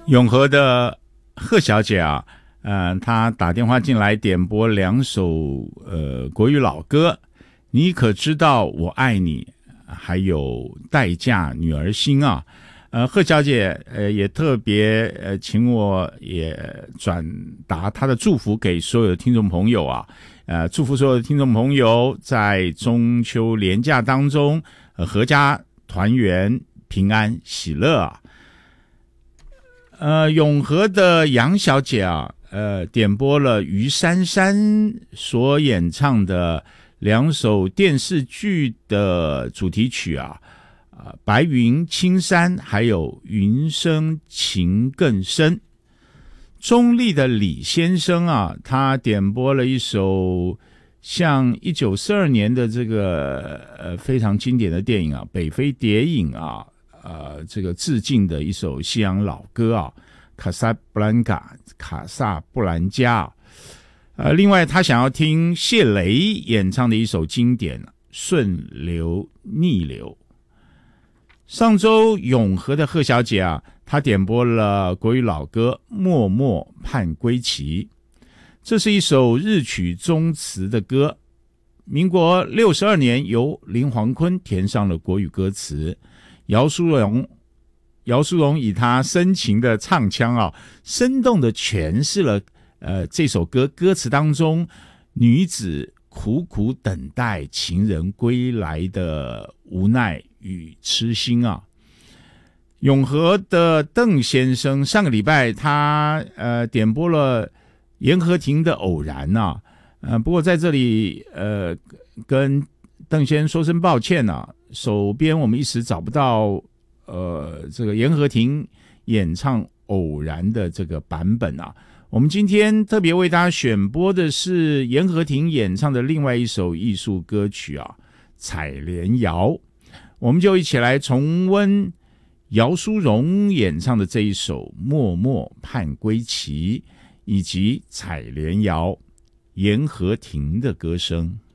永和的贺小姐啊，她打电话进来点播2首国语老歌，你可知道我爱你，还有代嫁女儿心啊。贺小姐也特别请我也转达她的祝福给所有的听众朋友啊，祝福所有的听众朋友在中秋连假当中阖家团圆平安喜乐啊。永和的杨小姐啊，点播了于珊珊所演唱的2首电视剧的主题曲啊，白云青山还有云生情更深。中立的李先生啊，他点播了一首像1942年的这个非常经典的电影啊《北非谍影》啊，这个致敬的一首西洋老歌啊，卡萨布兰加。另外他想要听谢雷演唱的一首经典《顺流逆流》。上周永和的贺小姐啊，她点播了国语老歌《默默盼归期》，这是一首日曲中词的歌，民国62年由林煌坤填上了国语歌词，姚淑荣以他深情的唱腔啊，生动的诠释了这首歌歌词当中女子苦苦等待情人归来的无奈与痴心啊。永和的邓先生上个礼拜他点播了严和庭的偶然啊，不过在这里跟邓先生说声抱歉啊，手边我们一时找不到这个严和庭演唱偶然的这个版本啊。我们今天特别为大家选播的是严和庭演唱的另外一首艺术歌曲啊，采莲谣。我们就一起来重温姚淑荣演唱的这一首默默盼归期，以及采莲谣严和庭的歌声。